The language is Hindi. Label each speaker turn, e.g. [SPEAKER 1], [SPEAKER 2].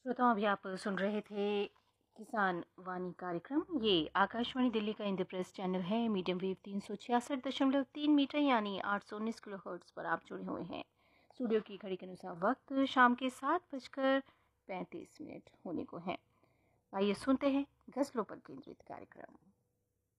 [SPEAKER 1] श्रोताओं, अभी आप सुन रहे थे किसान वाणी कार्यक्रम। ये आकाशवाणी दिल्ली का इंद्रप्रस्थ चैनल है। मीडियम वेव 366.3 मीटर यानी 819 किलो हर्ट्ज पर आप जुड़े हुए हैं। स्टूडियो की घड़ी के अनुसार वक्त शाम के 7:35 होने को है। आइए सुनते हैं गज़लों पर केंद्रित कार्यक्रम।